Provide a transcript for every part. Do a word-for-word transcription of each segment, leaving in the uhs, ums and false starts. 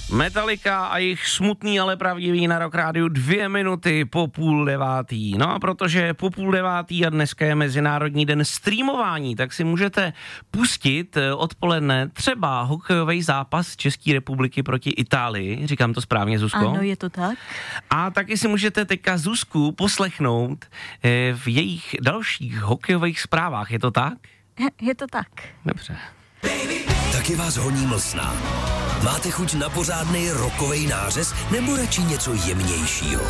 Metallica a jejich smutný, ale pravdivý na Rock Rádiu dvě minuty po půl devátý. No a protože po půl devátý a dneska je Mezinárodní den streamování, tak si můžete pustit odpoledne třeba hokejový zápas České republiky proti Itálii. Říkám to správně, Zuzko? Ano, je to tak. A taky si můžete teďka Zuzku poslechnout v jejich dalších hokejových zprávách. Je to tak? Je to tak. Dobře. Taky vás honí mlsná. Máte chuť na pořádnej rockovej nářez nebo radši něco jemnějšího?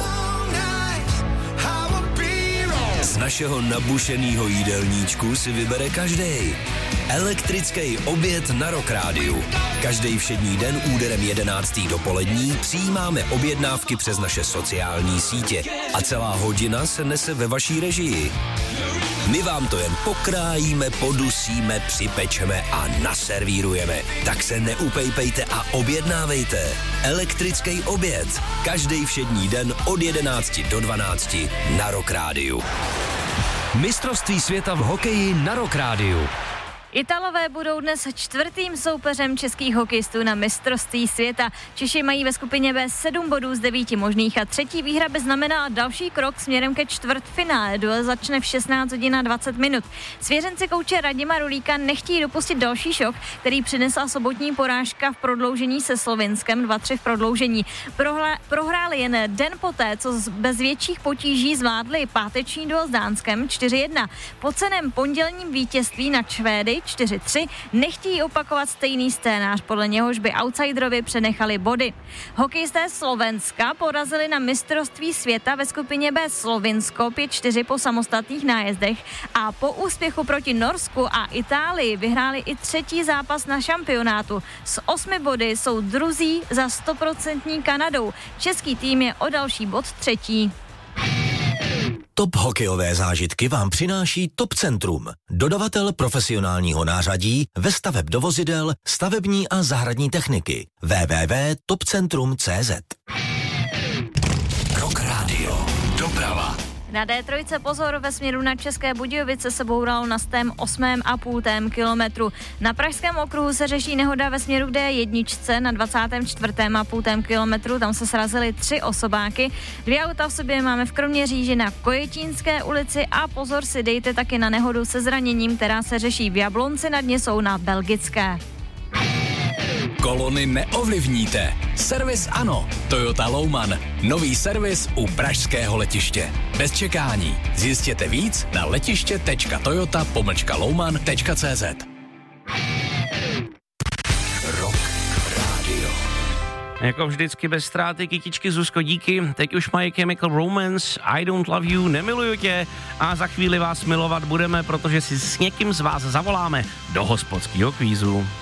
Z našeho nabušenýho jídelníčku si vybere každej. Elektrický oběd na Rock Rádiu. Každý všední den úderem jedenáctý dopolední přijímáme objednávky přes naše sociální sítě a celá hodina se nese ve vaší režii. My vám to jen pokrájíme, podusíme, připečeme a naservírujeme. Tak se neupejpejte a objednávejte. Elektrický oběd. Každý všední den od jedenácti do dvanácti na Rock Rádiu. Mistrovství světa v hokeji na Rock Rádiu. Italové budou dnes čtvrtým soupeřem českých hokejistů na mistrovství světa. Češi mají ve skupině B sedm bodů z devíti možných a třetí výhra by znamenala další krok směrem ke čtvrtfinále. Duel začne v šestnáct hodin a dvacet minut. Svěřenci kouče Radima Rulíka nechtějí dopustit další šok, který přinesla sobotní porážka v prodloužení se Slovinskem dva tři v prodloužení. Prohla, prohráli jen den poté, co bez větších potíží zvládli páteční duel s Dánskem čtyři jedna. Po ceném pondělním vítězství nad Švédy čtyři tři nechtějí opakovat stejný scénář, podle něhož by outsiderovi přenechali body. Hokejisté Slovenska porazili na mistrovství světa ve skupině B Slovinsko pět čtyři po samostatných nájezdech a po úspěchu proti Norsku a Itálii vyhráli i třetí zápas na šampionátu. S osmi body jsou druzí za stoprocentní Kanadou. Český tým je o další bod třetí. Top hokejové zážitky vám přináší Top Centrum, dodavatel profesionálního nářadí ve staveb do vozidel, stavební a zahradní techniky. w w w tečka top centrum tečka c z. Rock Radio. Doprava. Na D tři pozor, ve směru na České Budějovice se bouralo na stém osmém a půl kilometru. Na pražském okruhu se řeší nehoda ve směru k D jedna na dvacátém čtvrtém a půl kilometru, tam se srazily tři osobáky. Dvě auta v sobě máme v Kroměříži na Kojetínské ulici a pozor si dejte taky na nehodu se zraněním, která se řeší v Jablonci nad Nisou na Belgické. Kolony neovlivníte. Servis ano. Toyota Louman. Nový servis u pražského letiště. Bez čekání. Zjistěte víc na letiště tečka toyota pomlčka louman tečka c z. Rock Radio. Jako vždycky bez ztráty, kytičky, Zuzko, díky. Teď už mají Chemical Romance, I Don't Love You, Nemiluju tě a za chvíli vás milovat budeme, protože si s někým z vás zavoláme do hospodského kvízu.